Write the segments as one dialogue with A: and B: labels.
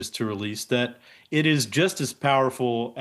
A: to release, that it is just as powerful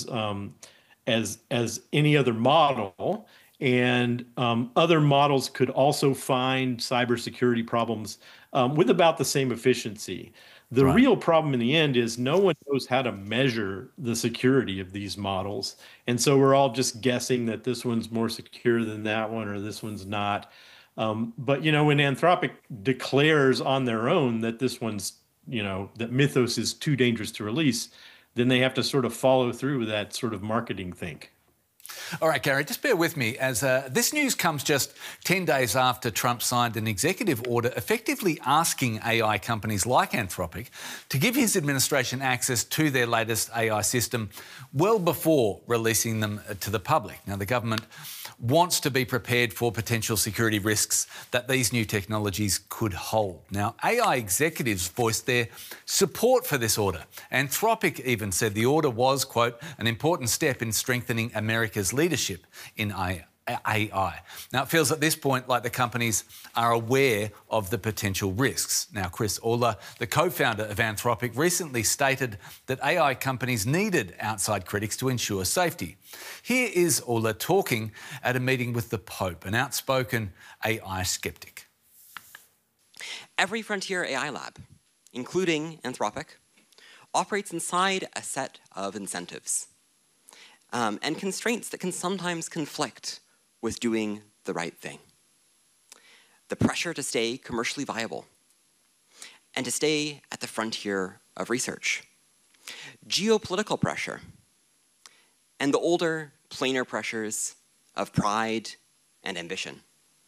A: as any other model, and other models could also find cybersecurity problems with about the same efficiency. The
B: Right.
A: real problem in the end is no one knows how to measure the security of these models. And so we're all just guessing that this one's more secure than that one or this one's not. But when Anthropic declares on their own that this one's, that Mythos is too dangerous to release, then they have to sort of follow through with that sort of marketing think.
B: All right, Gary, just bear with me as this news comes just 10 days after Trump signed an executive order effectively asking AI companies like Anthropic to give his administration access to their latest AI system well before releasing them to the public. Now, the government wants to be prepared for potential security risks that these new technologies could hold. Now, AI executives voiced their support for this order. Anthropic even said the order was, quote, an important step in strengthening America's leadership in AI. Now, it feels at this point like the companies are aware of the potential risks. Now, Chris Ulla, the co-founder of Anthropic, recently stated that AI companies needed outside critics to ensure safety. Here is Ulla talking at a meeting with the Pope, an outspoken AI skeptic.
C: Every frontier AI lab, including Anthropic, operates inside a set of incentives and constraints that can sometimes conflict with doing the right thing. The pressure to stay commercially viable and to stay at the frontier of research. Geopolitical pressure and the older, plainer pressures of pride and ambition.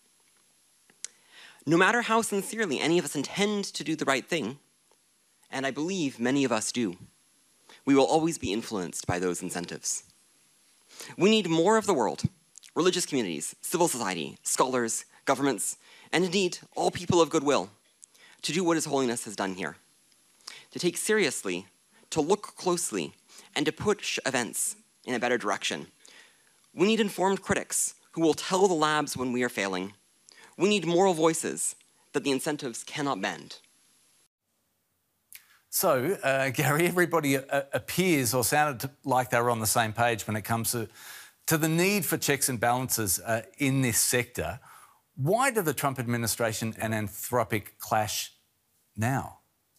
C: No matter how sincerely any of us intend to do the right thing, and I believe many of us do, we will always be influenced by those incentives. We need more of the world, religious communities, civil society, scholars, governments, and indeed all people of goodwill, to do what His Holiness has done here. To take seriously, to look closely, and to push events in a better direction. We need informed critics who will tell the labs when we are failing. We need moral voices that the incentives cannot bend.
B: So, Gary, everybody appears or sounded like they were on the same page when it comes to the need for checks and balances in this sector. Why do the Trump administration and Anthropic clash now?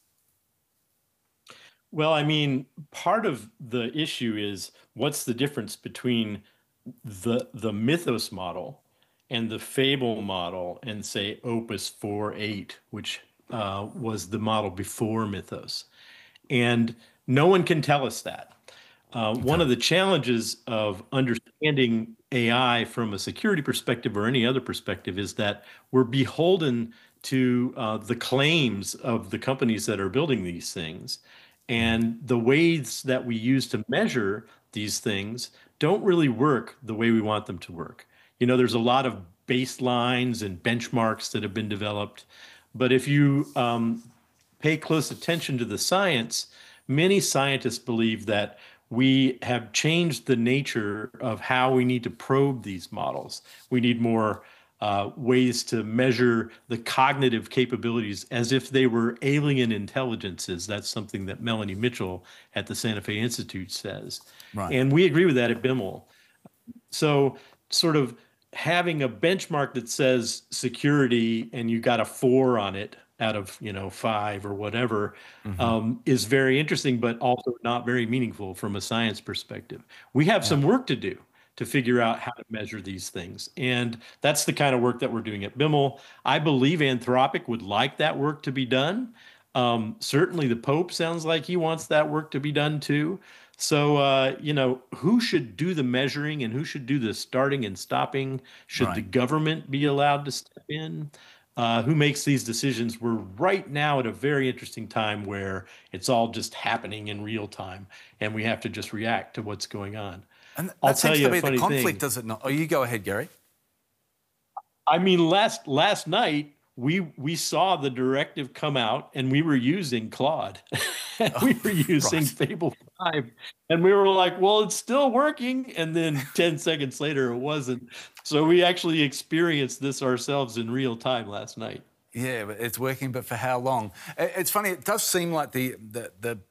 A: Well, I mean, part of the issue is what's the difference between the Mythos model and the Fable model and, say, Opus 4.8, which was the model before Mythos. And no one can tell us that. One of the challenges of understanding AI from a security perspective or any other perspective is that we're beholden to the claims of the companies that are building these things. And the ways that we use to measure these things don't really work the way we want them to work. There's a lot of baselines and benchmarks that have been developed. But if you pay close attention to the science, many scientists believe that we have changed the nature of how we need to probe these models. We need more ways to measure the cognitive capabilities as if they were alien intelligences. That's something that Melanie Mitchell at the Santa Fe Institute says.
B: Right.
A: And we agree with that at BIML. So sort of having a benchmark that says security and you got a 4 on it out of 5 or whatever is very interesting, but also not very meaningful from a science perspective. We have some work to do to figure out how to measure these things. And that's the kind of work that we're doing at BIML. I believe Anthropic would like that work to be done. Certainly the Pope sounds like he wants that work to be done too. So, who should do the measuring and who should do the starting and stopping? Should the government be allowed to step in? Who makes these decisions? We're right now at a very interesting time where it's all just happening in real time and we have to just react to what's going on.
B: And
A: I'll
B: that
A: tell
B: seems
A: you
B: to be
A: a funny
B: the conflict,
A: thing.
B: does it not? Oh, you go ahead, Gary.
A: I mean, last night we saw the directive come out and we were using Claude. And we were using Fable 5 and we were like, well, it's still working. And then 10 seconds later, it wasn't. So we actually experienced this ourselves in real time last night.
B: Yeah, but it's working, but for how long? It's funny, it does seem like the